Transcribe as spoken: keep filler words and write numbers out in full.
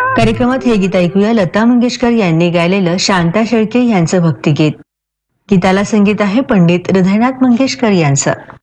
कार्यक्रमात हे गीत ऐकूया लता मंगेशकर यांनी गायलेलं शांता शेळके यांचं भक्तिगीत. गीताला संगीत आहे पंडित हृदयनाथ मंगेशकर यांचं.